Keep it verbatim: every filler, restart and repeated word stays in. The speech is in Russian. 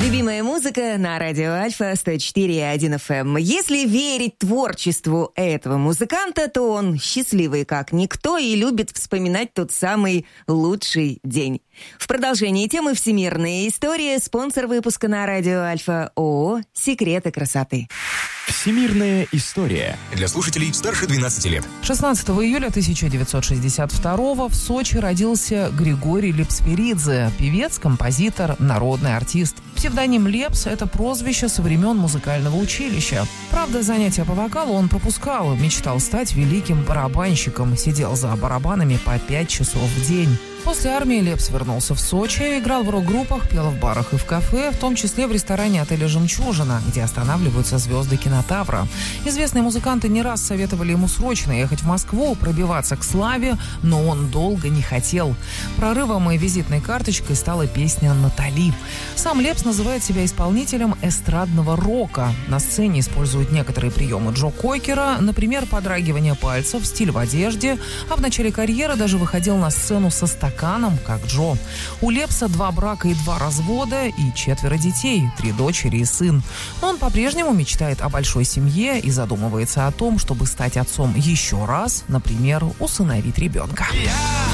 Любимая музыка на радио Альфа сто четыре и один эф эм. Если верить творчеству этого музыканта, то он счастливый как никто и любит вспоминать тот самый лучший день. В продолжении темы «Всемирная история» спонсор выпуска на радио Альфа ООО «Секреты красоты». Всемирная история. Для слушателей старше двенадцати лет. шестнадцатого июля тысяча девятьсот шестьдесят второго в Сочи родился Григорий Лепс-Перидзе, певец, композитор, народный артист. Псевдоним Лепс – это прозвище со времен музыкального училища. Правда, занятия по вокалу он пропускал, мечтал стать великим барабанщиком, сидел за барабанами по пять часов в день. После армии Лепс вернулся в Сочи, играл в рок-группах, пел в барах и в кафе, в том числе в ресторане отеля «Жемчужина», где останавливаются звезды кинотавра. Известные музыканты не раз советовали ему срочно ехать в Москву, пробиваться к славе, но он долго не хотел. Прорывом и визитной карточкой стала песня «Натали». Сам Лепс называет себя исполнителем эстрадного рока. На сцене использует некоторые приемы Джо Кокера, например, подрагивание пальцев, стиль в одежде, а в начале карьеры даже выходил на сцену со стаканом, как Джо. У Лепса два брака и два развода и четверо детей, три дочери и сын. Но он по-прежнему мечтает о большой семье и задумывается о том, чтобы стать отцом еще раз, например, усыновить ребенка.